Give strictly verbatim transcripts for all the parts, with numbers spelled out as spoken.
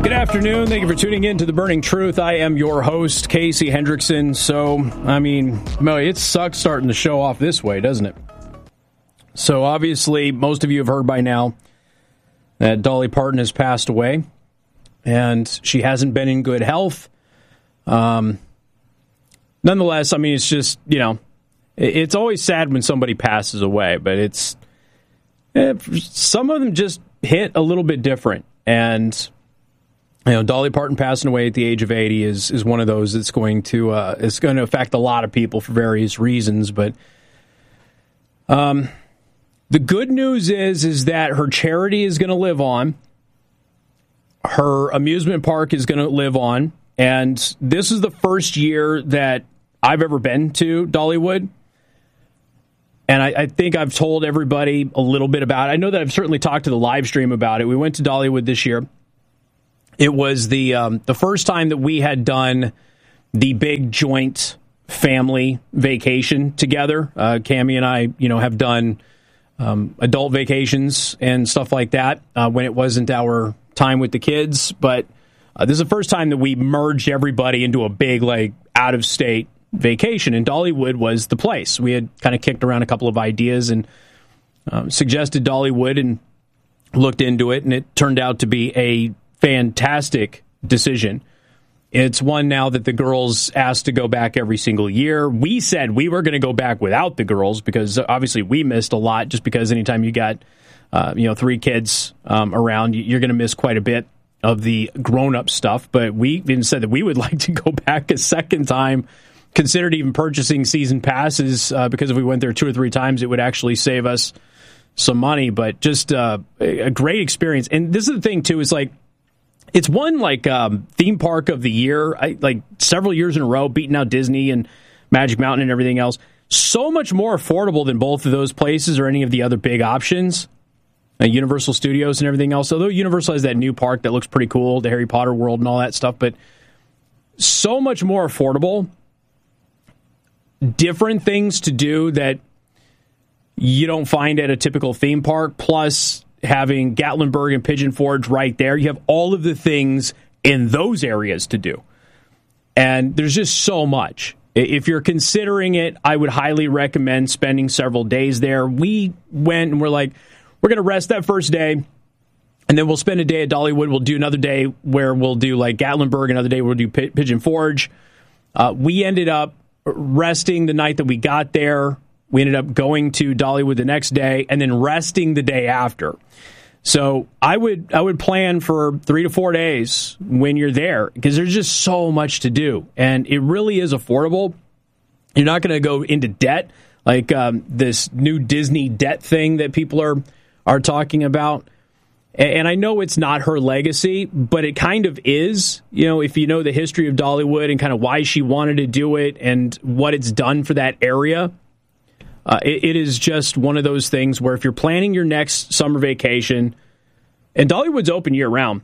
Good afternoon. Thank you for tuning in to The Burning Truth. I am your host, Casey Hendrickson. So, I mean, it sucks starting the show off this way, doesn't it? So, obviously, most of you have heard by now that Dolly Parton has passed away, and she hasn't been in good health. Um, nonetheless, I mean, it's just, you know, it's always sad when somebody passes away, but it's, eh, some of them just hit a little bit different. And you know, Dolly Parton passing away at the age of eighty is is one of those that's going to uh, it's going to affect a lot of people for various reasons. But um, the good news is is that her charity is going to live on. Her amusement park is going to live on, and this is the first year that I've ever been to Dollywood. And I, I think I've told everybody a little bit about it. I know that I've certainly talked to the live stream about it. We went to Dollywood this year. It was the um, the first time that we had done the big joint family vacation together. Uh, Cammie and I, you know, have done um, adult vacations and stuff like that uh, when it wasn't our time with the kids. But uh, this is the first time that we merged everybody into a big, like, out-of-state vacation, and Dollywood was the place. We had kind of kicked around a couple of ideas and um, suggested Dollywood and looked into it, and it turned out to be a fantastic decision. It's one now that the girls asked to go back every single year. We said we were going to go back without the girls because obviously we missed a lot, just because anytime you got uh, you know three kids um, around, you're going to miss quite a bit of the grown-up stuff. But we even said that we would like to go back a second time, considered even purchasing season passes uh, because if we went there two or three times, it would actually save us some money. But just uh, a great experience. And this is the thing, too, is like, it's one like um, theme park of the year, I, like several years in a row, beating out Disney and Magic Mountain and everything else. So much more affordable than both of those places or any of the other big options, uh, Universal Studios and everything else. Although Universal has that new park that looks pretty cool, the Harry Potter world and all that stuff, but so much more affordable. Different things to do that you don't find at a typical theme park, plus having Gatlinburg and Pigeon Forge right there. You have all of the things in those areas to do. And there's just so much. If you're considering it, I would highly recommend spending several days there. We went and we're like, we're going to rest that first day, and then we'll spend a day at Dollywood. We'll do another day where we'll do like Gatlinburg, another day we'll do P- Pigeon Forge. Uh, we ended up resting the night that we got there. We ended up going to Dollywood the next day and then resting the day after. So I would I would plan for three to four days when you're there, because there's just so much to do. And it really is affordable. You're not going to go into debt like um, this new Disney debt thing that people are, are talking about. And I know it's not her legacy, but it kind of is. You know, if you know the history of Dollywood and kind of why she wanted to do it and what it's done for that area, uh, it, it is just one of those things where if you're planning your next summer vacation, and Dollywood's open year-round,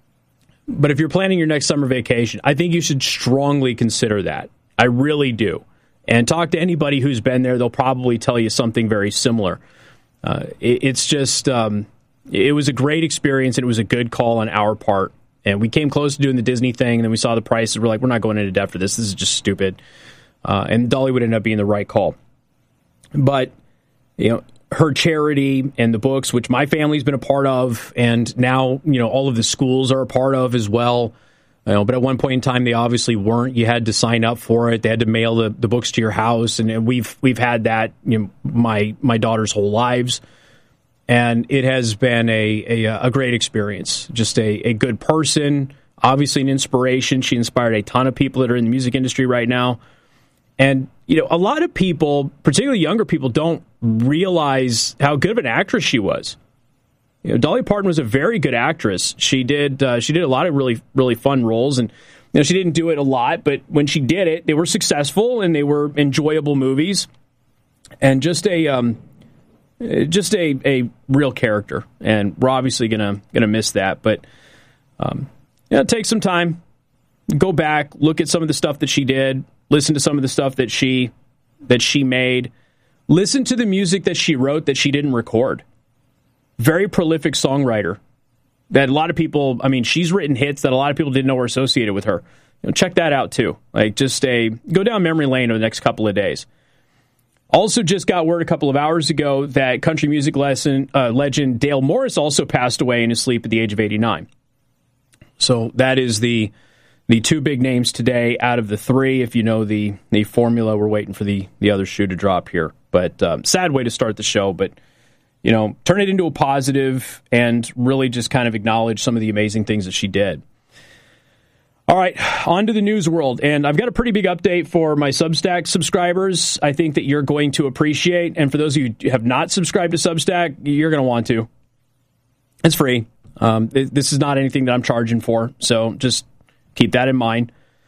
but if you're planning your next summer vacation, I think you should strongly consider that. I really do. And talk to anybody who's been there. They'll probably tell you something very similar. Uh, it, it's just... Um, It was a great experience, and it was a good call on our part. And we came close to doing the Disney thing, and then we saw the prices. We're like, we're not going into debt for this. This is just stupid. Uh, and Dollywood ended up being the right call. But, you know, her charity and the books, which my family's been a part of, and now, you know, all of the schools are a part of as well. You know, but at one point in time, they obviously weren't. You had to sign up for it. They had to mail the, the books to your house. And, and we've we've had that, you know, my my daughter's whole lives. And it has been a, a, a great experience. Just a, a good person, obviously an inspiration. She inspired a ton of people that are in the music industry right now. And, you know, a lot of people, particularly younger people, don't realize how good of an actress she was. You know, Dolly Parton was a very good actress. She did uh, she did a lot of really, really fun roles. And, you know, she didn't do it a lot, but when she did it, they were successful and they were enjoyable movies. And just a... Um, Just a, a real character, and we're obviously gonna gonna miss that. But um, yeah, take some time, go back, look at some of the stuff that she did, listen to some of the stuff that she that she made, listen to the music that she wrote that she didn't record. Very prolific songwriter, that a lot of people, I mean, she's written hits that a lot of people didn't know were associated with her. You know, check that out, too. Like, just a go down memory lane over the next couple of days. Also just got word a couple of hours ago that country music lesson, uh, legend Dale Morris also passed away in his sleep at the age of eighty-nine. So that is the the two big names today out of the three. If you know the, the formula, we're waiting for the, the other shoe to drop here. But um, sad way to start the show, but you know, turn it into a positive and really just kind of acknowledge some of the amazing things that she did. All right, on to the news world. And I've got a pretty big update for my Substack subscribers. I think that you're going to appreciate. And for those of you who have not subscribed to Substack, you're going to want to. It's free. Um, this is not anything that I'm charging for. So just keep that in mind.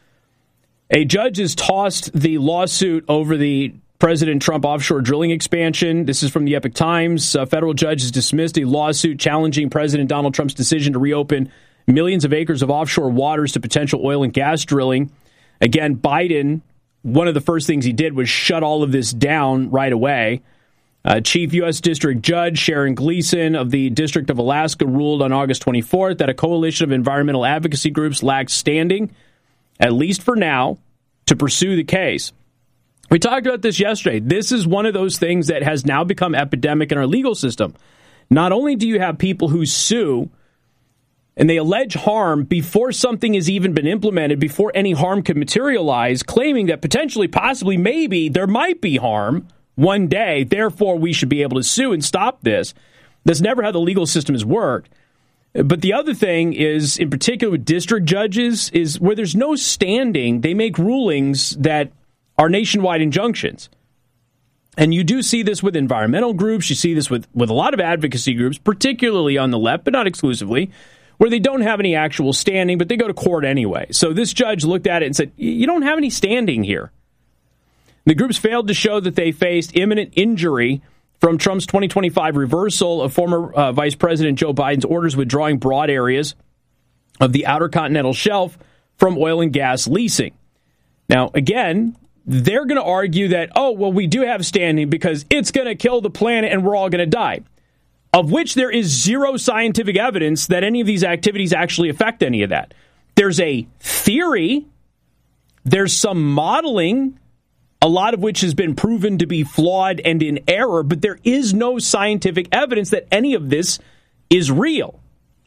A judge has tossed the lawsuit over the President Trump offshore drilling expansion. This is from the Epoch Times. A federal judge has dismissed a lawsuit challenging President Donald Trump's decision to reopen millions of acres of offshore waters to potential oil and gas drilling. Again, Biden, one of the first things he did was shut all of this down right away. Uh, Chief U S District Judge Sharon Gleason of the District of Alaska ruled on August twenty-fourth that a coalition of environmental advocacy groups lacked standing, at least for now, to pursue the case. We talked about this yesterday. This is one of those things that has now become epidemic in our legal system. Not only do you have people who sue and they allege harm before something has even been implemented, before any harm can materialize, claiming that potentially, possibly, maybe there might be harm one day, therefore we should be able to sue and stop this. That's never how the legal system has worked. But the other thing is, in particular with district judges, is where there's no standing, they make rulings that are nationwide injunctions. And you do see this with environmental groups. You see this with, with a lot of advocacy groups, particularly on the left, but not exclusively, where they don't have any actual standing, but they go to court anyway. So this judge looked at it and said, you don't have any standing here. The groups failed to show that they faced imminent injury from Trump's twenty twenty-five reversal of former uh, Vice President Joe Biden's orders withdrawing broad areas of the Outer Continental Shelf from oil and gas leasing. Now, again, they're going to argue that, oh, well, we do have standing because it's going to kill the planet and we're all going to die, of which there is zero scientific evidence that any of these activities actually affect any of that. There's a theory, there's some modeling, a lot of which has been proven to be flawed and in error, but there is no scientific evidence that any of this is real.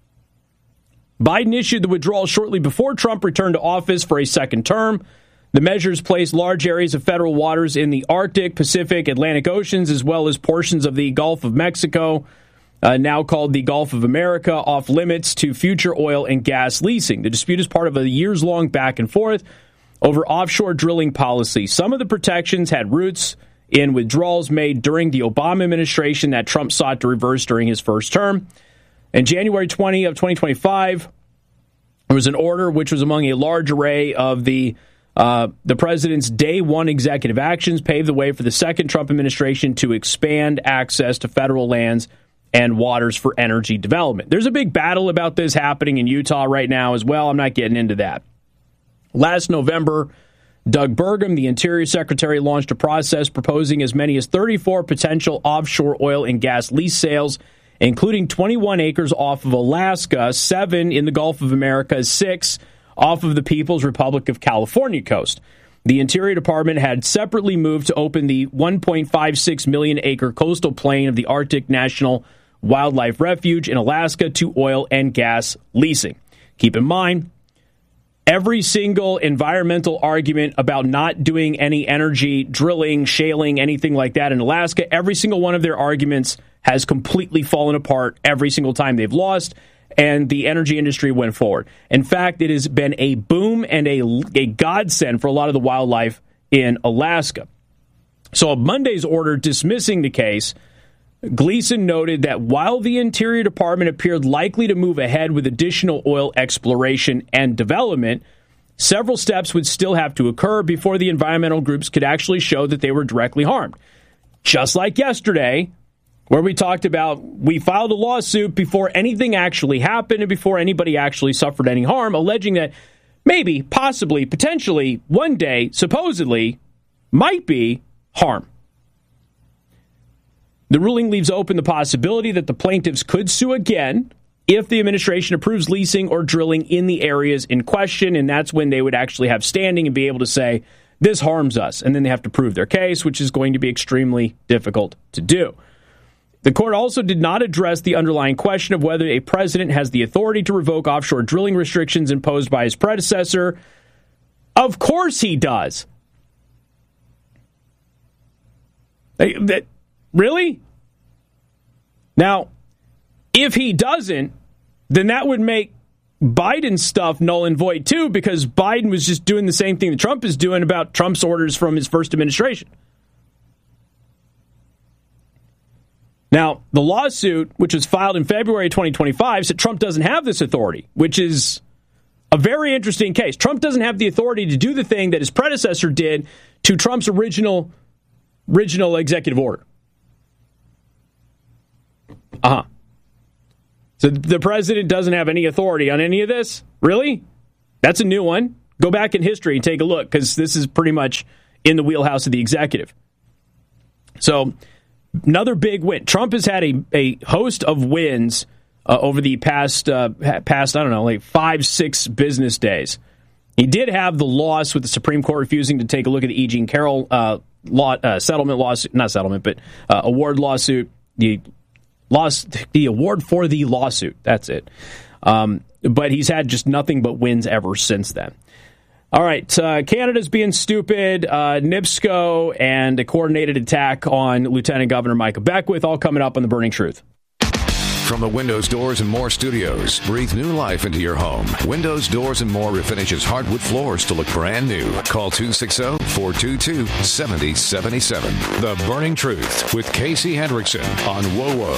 Biden issued the withdrawal shortly before Trump returned to office for a second term. The measures placed large areas of federal waters in the Arctic, Pacific, Atlantic Oceans, as well as portions of the Gulf of Mexico, uh, now called the Gulf of America, off limits to future oil and gas leasing. The dispute is part of a years-long back and forth over offshore drilling policy. Some of the protections had roots in withdrawals made during the Obama administration that Trump sought to reverse during his first term. In January twentieth of twenty twenty-five, there was an order which was among a large array of the Uh, the president's day one executive actions, paved the way for the second Trump administration to expand access to federal lands and waters for energy development. There's a big battle about this happening in Utah right now as well. I'm not getting into that. Last November, Doug Burgum, the Interior Secretary, launched a process proposing as many as thirty-four potential offshore oil and gas lease sales, including twenty-one acres off of Alaska, seven in the Gulf of America, six off of the People's Republic of California coast. The Interior Department had separately moved to open the one point five six million acre coastal plain of the Arctic National Wildlife Refuge in Alaska to oil and gas leasing. Keep in mind, every single environmental argument about not doing any energy drilling, shaling, anything like that in Alaska, every single one of their arguments has completely fallen apart every single time they've lost, and the energy industry went forward. In fact, it has been a boom and a, a godsend for a lot of the wildlife in Alaska. So, a Monday's order dismissing the case, Gleason noted that while the Interior Department appeared likely to move ahead with additional oil exploration and development, several steps would still have to occur before the environmental groups could actually show that they were directly harmed. Just like yesterday, where we talked about we filed a lawsuit before anything actually happened and before anybody actually suffered any harm, alleging that maybe, possibly, potentially, one day, supposedly, might be harm. The ruling leaves open the possibility that the plaintiffs could sue again if the administration approves leasing or drilling in the areas in question, and that's when they would actually have standing and be able to say, this harms us, and then they have to prove their case, which is going to be extremely difficult to do. The court also did not address the underlying question of whether a president has the authority to revoke offshore drilling restrictions imposed by his predecessor. Of course he does. That, really? Now, if he doesn't, then that would make Biden's stuff null and void too, because Biden was just doing the same thing that Trump is doing about Trump's orders from his first administration. Now, the lawsuit, which was filed in February twenty twenty-five, said Trump doesn't have this authority, which is a very interesting case. Trump doesn't have the authority to do the thing that his predecessor did to Trump's original, original executive order. Uh-huh. So the president doesn't have any authority on any of this? Really? That's a new one. Go back in history and take a look, because this is pretty much in the wheelhouse of the executive. So, another big win. Trump has had a, a host of wins uh, over the past, uh, past, I don't know, like five, six business days. He did have the loss with the Supreme Court refusing to take a look at the E. Jean Carroll uh, law, uh, settlement lawsuit, not settlement, but uh, award lawsuit. The lost the award for the lawsuit. That's it. Um, but he's had just nothing but wins ever since then. All right, uh, Canada's being stupid, uh, NIPSCO, and a coordinated attack on Lieutenant Governor Micah Beckwith, all coming up on The Burning Truth. From the Windows, Doors, and More studios, breathe new life into your home. Windows, Doors, and More refinishes hardwood floors to look brand new. Call two six zero, four two two, seven zero seven seven. The Burning Truth with Casey Hendrickson on WOWO.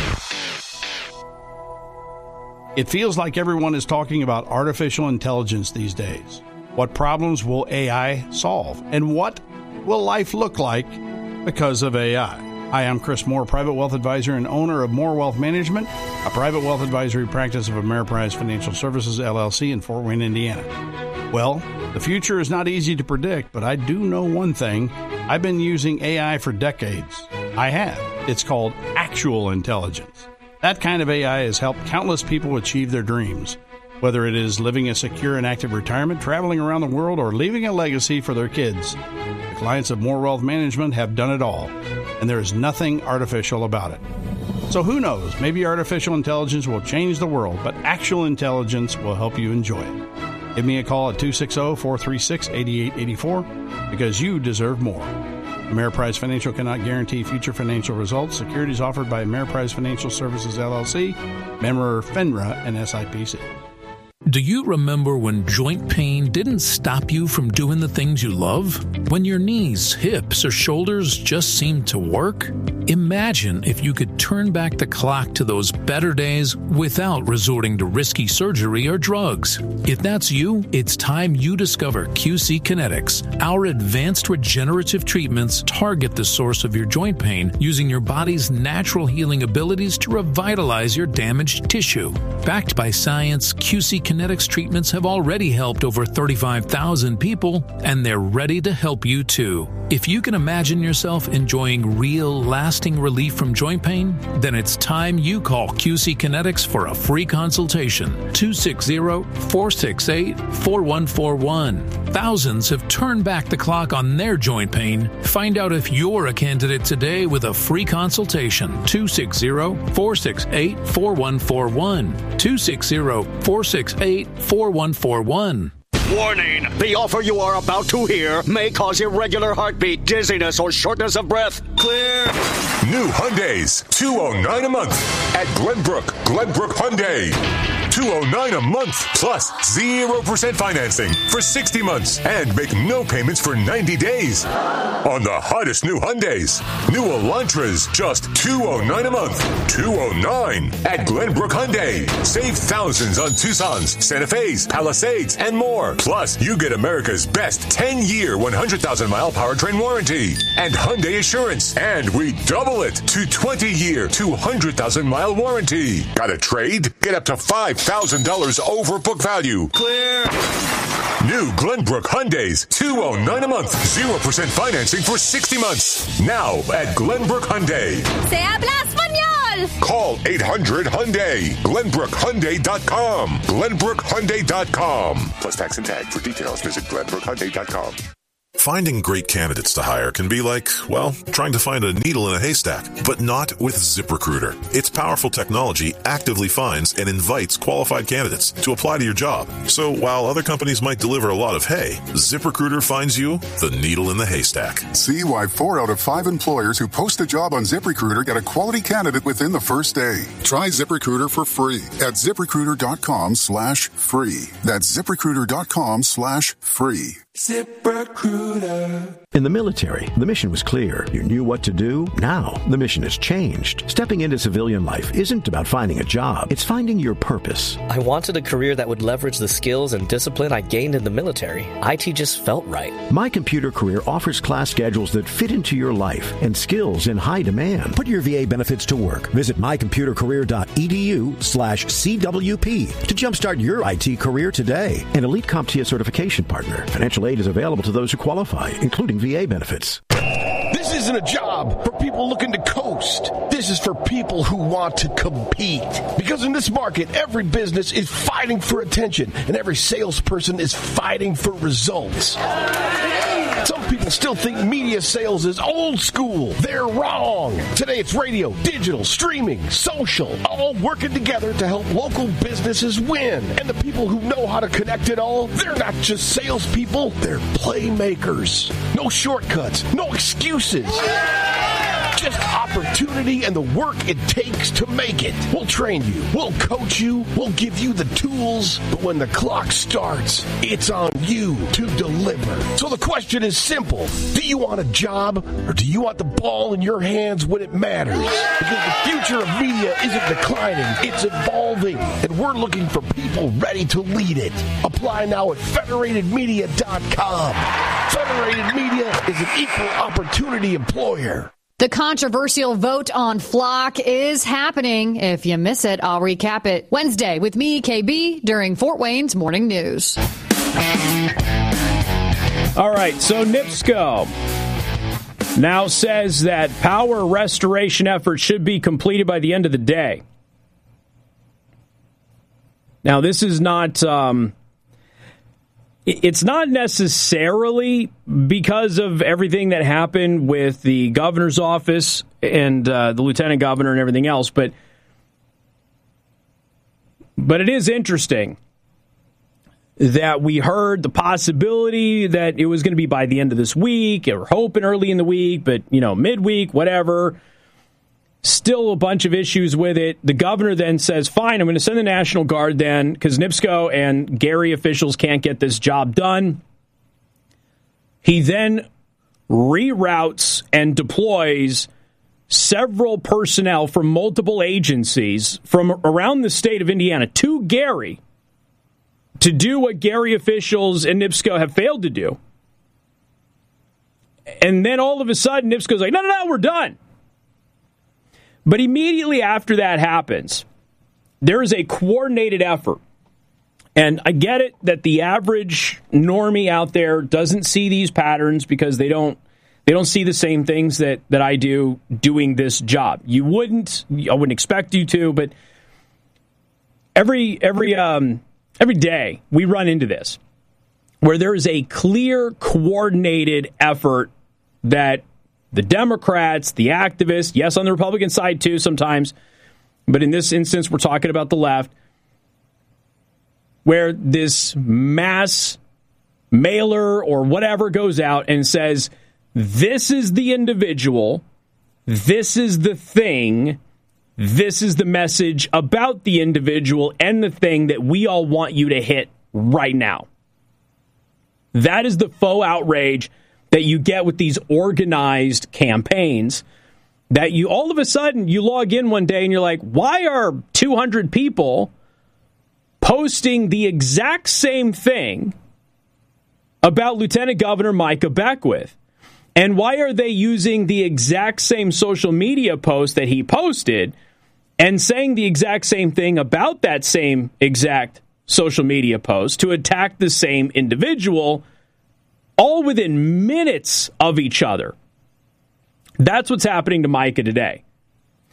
It feels like everyone is talking about artificial intelligence these days. What problems will A I solve? And what will life look like because of A I? Hi, I'm Chris Moore, private wealth advisor and owner of Moore Wealth Management, a private wealth advisory practice of Ameriprise Financial Services, L L C in Fort Wayne, Indiana. Well, the future is not easy to predict, but I do know one thing. I've been using A I for decades. I have. It's called actual intelligence. That kind of A I has helped countless people achieve their dreams. Whether it is living a secure and active retirement, traveling around the world, or leaving a legacy for their kids, the clients of Moore Wealth Management have done it all, and there is nothing artificial about it. So who knows, maybe artificial intelligence will change the world, but actual intelligence will help you enjoy it. Give me a call at two six zero, four three six, eight eight eight four because you deserve more. Ameriprise Financial cannot guarantee future financial results. Securities offered by Ameriprise Financial Services, L L C, member FINRA and S I P C. Do you remember when joint pain didn't stop you from doing the things you love? When your knees, hips, or shoulders just seemed to work? Imagine if you could turn back the clock to those better days without resorting to risky surgery or drugs. If that's you, it's time you discover Q C Kinetics. Our advanced regenerative treatments target the source of your joint pain using your body's natural healing abilities to revitalize your damaged tissue. Backed by science, Q C Kinetics treatments have already helped over thirty-five thousand people, and they're ready to help you too. If you can imagine yourself enjoying real, lasting relief from joint pain, then it's time you call Q C Kinetics for a free consultation. two six zero, four six eight, four one four one. Thousands have turned back the clock on their joint pain. Find out if you're a candidate today with a free consultation. two six zero, four six eight, four one four one. two six zero, four six eight, four one four one. Warning! The offer you are about to hear may cause irregular heartbeat, dizziness, or shortness of breath. Clear! New Hyundais, two hundred nine dollars a month at Glenbrook. Glenbrook Hyundai. two hundred nine dollars a month plus zero percent financing for sixty months and make no payments for ninety days. On the hottest new Hyundais. New Elantras, just two hundred nine dollars a month. two hundred nine dollars at Glenbrook Hyundai. Save thousands on Tucsons, Santa Fe's, Palisades, and more. Plus, you get America's best ten-year, one hundred thousand mile powertrain warranty and Hyundai Assurance. And we double it to twenty-year, two hundred thousand mile warranty. Got a trade? Get up to five thousand dollars over book value. Clear! New Glenbrook Hyundais, two hundred nine dollars a month. zero percent financing for sixty months. Now at Glenbrook Hyundai. Se habla español! fun. Call eight hundred Hyundai. Glenbrook Hyundai dot com. Glenbrook Hyundai dot com. Plus tax and tag. For details, visit Glenbrook Hyundai dot com. Finding great candidates to hire can be like, well, trying to find a needle in a haystack, but not with ZipRecruiter. Its powerful technology actively finds and invites qualified candidates to apply to your job. So while other companies might deliver a lot of hay, ZipRecruiter finds you the needle in the haystack. See why four out of five employers who post a job on ZipRecruiter get a quality candidate within the first day. Try ZipRecruiter for free at ZipRecruiter.com slash free. That's ZipRecruiter.com slash free. ZipRecruiter. In the military, the mission was clear. You knew what to do. Now, the mission has changed. Stepping into civilian life isn't about finding a job. It's finding your purpose. I wanted a career that would leverage the skills and discipline I gained in the military. I T just felt right. My Computer Career offers class schedules that fit into your life and skills in high demand. Put your V A benefits to work. Visit mycomputercareer.edu slash CWP to jumpstart your I T career today. An Elite CompTIA certification partner. Financial aid is available to those who qualify, including V A benefits. This isn't a job for people looking to coast. This is for people who want to compete. Because in this market, every business is fighting for attention, and every salesperson is fighting for results. Some people still think media sales is old school. They're wrong. Today it's radio, digital, streaming, social, all working together to help local businesses win. And the people who know how to connect it all, they're not just salespeople, they're playmakers. No shortcuts, no excuses. Just opportunity and the work it takes to make it. We'll train you. We'll coach you. We'll give you the tools. But when the clock starts, it's on you to deliver. So the question is simple. Do you want a job or do you want the ball in your hands when it matters? Because the future of media isn't declining. It's evolving. And we're looking for people ready to lead it. Apply now at Federated Media dot com. Federated Media is an equal opportunity employer. The controversial vote on Flock is happening. If you miss it, I'll recap it Wednesday with me, K B, during Fort Wayne's Morning News. All right, so NIPSCO now says that power restoration efforts should be completed by the end of the day. Now, this is not... Um, It's not necessarily because of everything that happened with the governor's office and uh, the lieutenant governor and everything else, but but it is interesting that we heard the possibility that it was going to be by the end of this week, or hoping early in the week, but, you know, midweek, whatever. Still a bunch of issues with it. The governor then says, fine, I'm going to send the National Guard then, because NIPSCO and Gary officials can't get this job done. He then reroutes and deploys several personnel from multiple agencies from around the state of Indiana to Gary to do what Gary officials and NIPSCO have failed to do. And then all of a sudden, NIPSCO's like, no, no, no, we're done. But immediately after that happens, there is a coordinated effort. And I get it that the average normie out there doesn't see these patterns because they don't they don't see the same things that, that I do doing this job. You wouldn't, I wouldn't expect you to, but every every um, every day we run into this, where there is a clear coordinated effort that the Democrats, the activists, yes, on the Republican side too sometimes, but in this instance, we're talking about the left, where this mass mailer or whatever goes out and says, this is the individual, this is the thing, this is the message about the individual and the thing that we all want you to hit right now. That is the faux outrage that you get with these organized campaigns, that you all of a sudden you log in one day and you're like, why are two hundred people posting the exact same thing about Lieutenant Governor Micah Beckwith? And why are they using the exact same social media post that he posted and saying the exact same thing about that same exact social media post to attack the same individual, all within minutes of each other? That's what's happening to Micah today.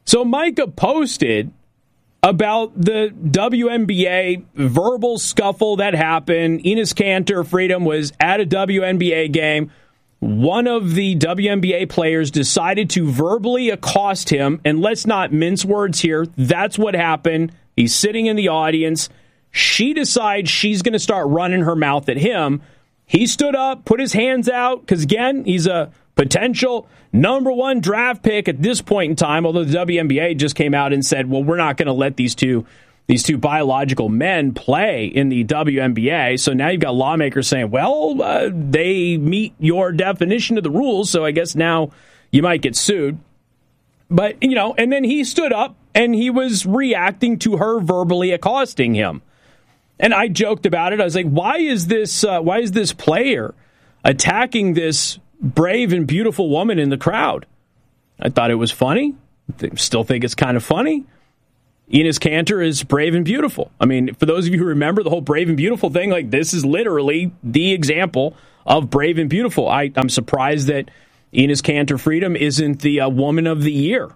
So Micah posted about the W N B A verbal scuffle that happened. Enes Kanter, Freedom, was at a W N B A game. One of the W N B A players decided to verbally accost him, and let's not mince words here. That's what happened. He's sitting in the audience. She decides she's going to start running her mouth at him. He stood up, put his hands out, because, again, he's a potential number one draft pick at this point in time, although the W N B A just came out and said, well, we're not going to let these two these two biological men play in the W N B A. So now you've got lawmakers saying, well, uh, they meet your definition of the rules, so I guess now you might get sued. But, you know, and then he stood up and he was reacting to her verbally accosting him. And I joked about it. I was like, why is this, uh, why is this player attacking this brave and beautiful woman in the crowd? I thought it was funny. Still think it's kind of funny. Enes Kanter is brave and beautiful. I mean, for those of you who remember the whole brave and beautiful thing, like this is literally the example of brave and beautiful. I, I'm surprised that Enes Kanter Freedom isn't the uh, woman of the year.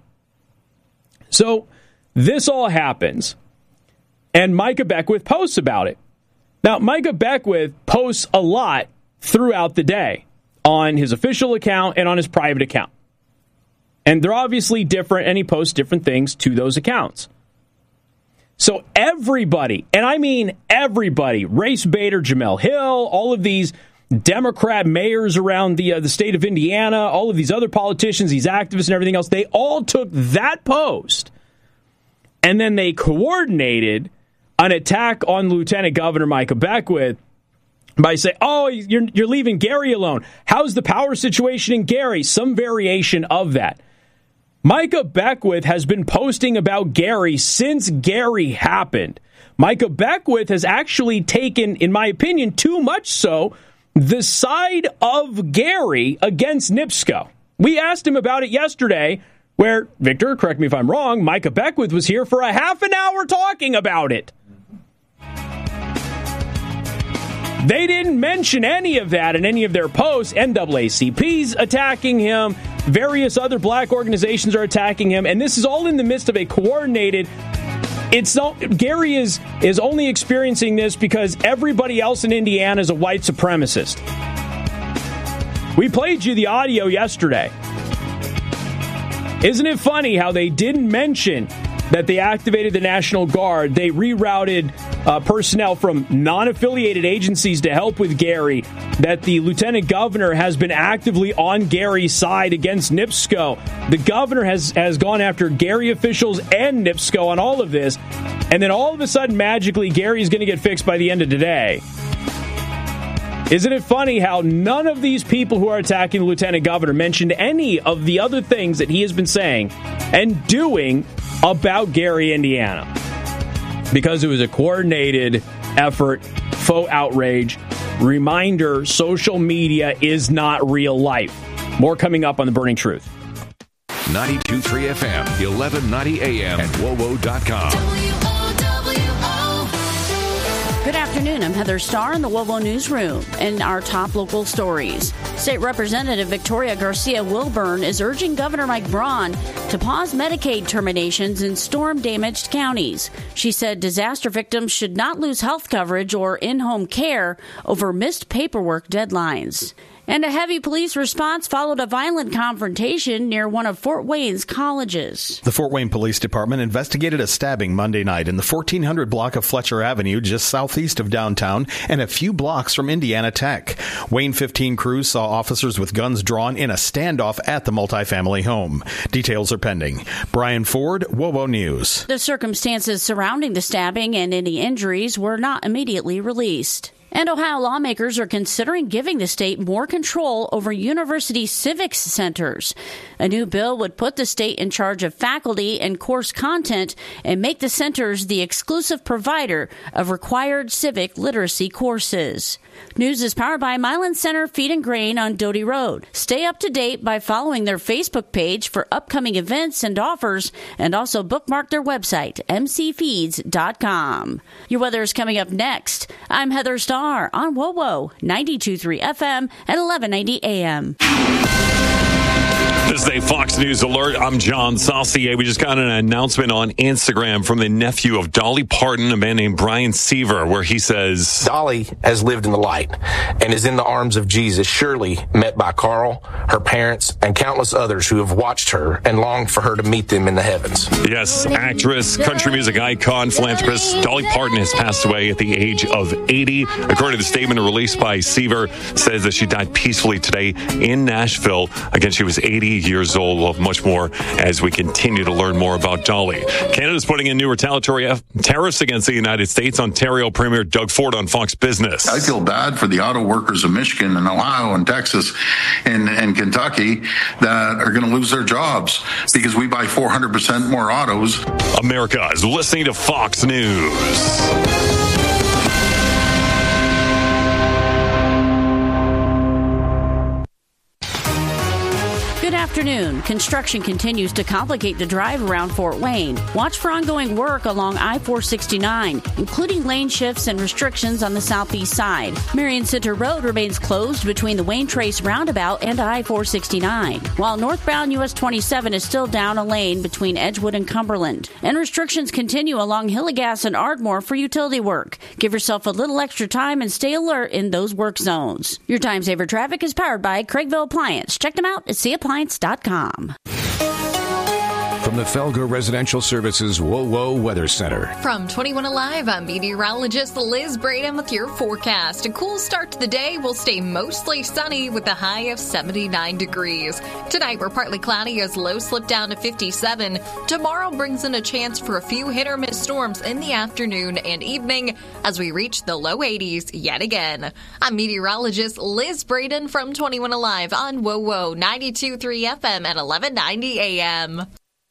So this all happens, and Micah Beckwith posts about it. Now, Micah Beckwith posts a lot throughout the day on his official account and on his private account. And they're obviously different, and he posts different things to those accounts. So everybody, and I mean everybody, Race Bader, Jamel Hill, all of these Democrat mayors around the uh, the state of Indiana, all of these other politicians, these activists and everything else, they all took that post and then they coordinated an attack on Lieutenant Governor Micah Beckwith by saying, oh, you're, you're leaving Gary alone. How's the power situation in Gary? Some variation of that. Micah Beckwith has been posting about Gary since Gary happened. Micah Beckwith has actually taken, in my opinion, too much so, the side of Gary against NIPSCO. We asked him about it yesterday, where, Victor, correct me if I'm wrong, Micah Beckwith was here for a half an hour talking about it. They didn't mention any of that in any of their posts. N double A C P's attacking him. Various other black organizations are attacking him. And this is all in the midst of a coordinated... It's not, Gary is, is only experiencing this because everybody else in Indiana is a white supremacist. We played you the audio yesterday. Isn't it funny how they didn't mention that they activated the National Guard? They rerouted uh, personnel from non-affiliated agencies to help with Gary, that the lieutenant governor has been actively on Gary's side against NIPSCO. The governor has, has gone after Gary officials and NIPSCO on all of this, and then all of a sudden, magically, Gary's going to get fixed by the end of today. Isn't it funny how none of these people who are attacking the lieutenant governor mentioned any of the other things that he has been saying and doing about Gary, Indiana? Because it was a coordinated effort, faux outrage. Reminder, social media is not real life. More coming up on The Burning Truth. ninety-two point three F M, eleven ninety A M, and W O W O dot com. Good afternoon. I'm Heather Starr in the W O W O Newsroom. And our top local stories. State Representative Victoria Garcia Wilburn is urging Governor Mike Braun to pause Medicaid terminations in storm-damaged counties. She said disaster victims should not lose health coverage or in-home care over missed paperwork deadlines. And a heavy police response followed a violent confrontation near one of Fort Wayne's colleges. The Fort Wayne Police Department investigated a stabbing Monday night in the fourteen hundred block of Fletcher Avenue, just southeast of downtown and a few blocks from Indiana Tech. Wayne fifteen crews saw officers with guns drawn in a standoff at the multifamily home. Details are pending. Brian Ford, W O W O News. The circumstances surrounding the stabbing and any injuries were not immediately released. And Ohio lawmakers are considering giving the state more control over university civics centers. A new bill would put the state in charge of faculty and course content and make the centers the exclusive provider of required civic literacy courses. News is powered by Milan Center Feed and Grain on Doty Road. Stay up to date by following their Facebook page for upcoming events and offers, and also bookmark their website, m c feeds dot com. Your weather is coming up next. I'm Heather Starr on W O W O ninety-two point three F M and eleven ninety A M. The This is a Fox News alert. I'm John Saucier. We just got an announcement on Instagram from the nephew of Dolly Parton, a man named Brian Seaver, where he says, Dolly has lived in the light and is in the arms of Jesus, surely met by Carl, her parents, and countless others who have watched her and longed for her to meet them in the heavens. Yes, actress, country music icon, philanthropist Dolly Parton has passed away at the age of eighty. According to the statement released by Seaver, says that she died peacefully today in Nashville. Again, she was eighty years old. We'll have much more as we continue to learn more about Dolly. Canada's putting in new retaliatory tariffs against the United States. Ontario Premier Doug Ford on Fox Business. I feel bad for the auto workers of Michigan and Ohio and Texas and, and Kentucky that are going to lose their jobs because we buy four hundred percent more autos. America is listening to Fox News. Good afternoon. Construction continues to complicate the drive around Fort Wayne. Watch for ongoing work along I four sixty-nine, including lane shifts and restrictions on the southeast side. Marion Center Road remains closed between the Wayne Trace roundabout and I four sixty-nine, while northbound U S twenty-seven is still down a lane between Edgewood and Cumberland. And restrictions continue along Hillegas and Ardmore for utility work. Give yourself a little extra time and stay alert in those work zones. Your Time Saver Traffic is powered by Craigville Appliance. Check them out at c appliance dot com. From the Felger Residential Services Whoa Whoa Weather Center. From twenty-one Alive, I'm meteorologist Liz Braden with your forecast. A cool start to the day will stay mostly sunny with a high of seventy-nine degrees. Tonight, we're partly cloudy as lows slip down to fifty-seven. Tomorrow brings in a chance for a few hit-or-miss storms in the afternoon and evening as we reach the low eighties yet again. I'm meteorologist Liz Braden from twenty-one Alive on Whoa Whoa ninety-two point three F M at eleven ninety A M.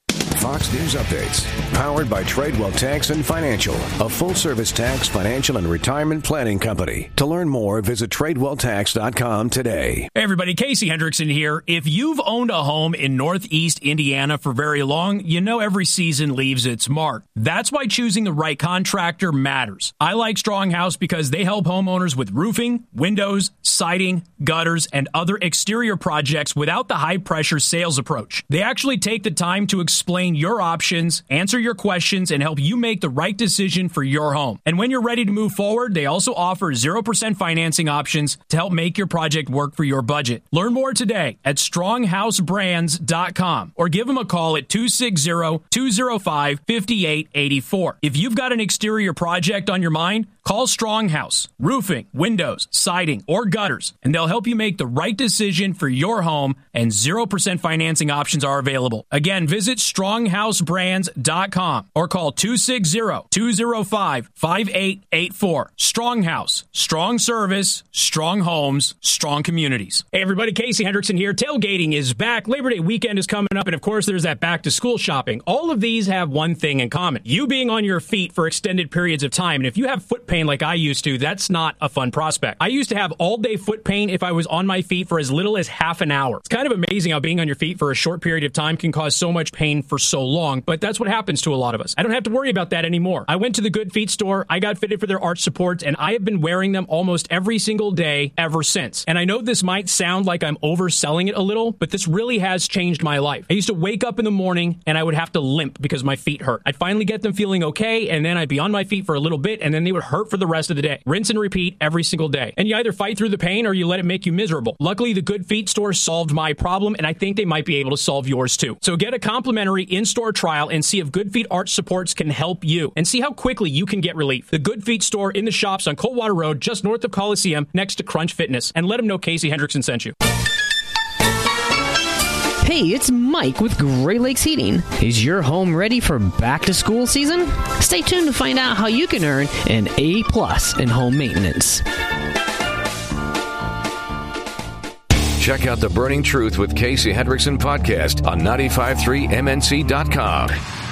Fox News Updates, powered by Tradewell Tax and Financial, a full-service tax, financial, and retirement planning company. To learn more, visit tradewell tax dot com today. Hey everybody, Casey Hendrickson here. If you've owned a home in Northeast Indiana for very long, you know every season leaves its mark. That's why choosing the right contractor matters. I like Strong House because they help homeowners with roofing, windows, siding, gutters, and other exterior projects without the high-pressure sales approach. They actually take the time to explain your options, answer your questions, and help you make the right decision for your home. And when you're ready to move forward, they also offer zero percent financing options to help make your project work for your budget. Learn more today at strong house brands dot com or give them a call at two six zero, two zero five, five eight eight four. If you've got an exterior project on your mind, call Strong House, roofing, windows, siding, or gutters, and they'll help you make the right decision for your home, and zero percent financing options are available. Again, visit strong house brands dot com or call two six zero, two zero five, five eight eight four. Strong House, strong service, strong homes, strong communities. Hey everybody, Casey Hendrickson here. Tailgating is back. Labor Day weekend is coming up, and of course there's that back to school shopping. All of these have one thing in common: you being on your feet for extended periods of time. And if you have foot pain like I used to, that's not a fun prospect. I used to have all day foot pain if I was on my feet for as little as half an hour. It's kind of amazing how being on your feet for a short period of time can cause so much pain for so long, but that's what happens to a lot of us. I don't have to worry about that anymore. I went to the Good Feet store, I got fitted for their arch supports, and I have been wearing them almost every single day ever since. And I know this might sound like I'm overselling it a little, but this really has changed my life. I used to wake up in the morning and I would have to limp because my feet hurt. I'd finally get them feeling okay, and then I'd be on my feet for a little bit, and then they would hurt for the rest of the day. Rinse and repeat every single day. And you either fight through the pain or you let it make you miserable. Luckily, the Good Feet store solved my problem, and I think they might be able to solve yours too. So get a complimentary in-store trial and see if Good Feet arch supports can help you, and see how quickly you can get relief. The Good Feet store in the shops on Coldwater Road, just north of Coliseum, next to Crunch Fitness. And let them know Casey Hendrickson sent you. Hey, it's Mike with Great Lakes Heating. Is your home ready for back-to-school season? Stay tuned to find out how you can earn an A plus in home maintenance. Check out The Burning Truth with Casey Hendrickson podcast on ninety-five point three M N C dot com.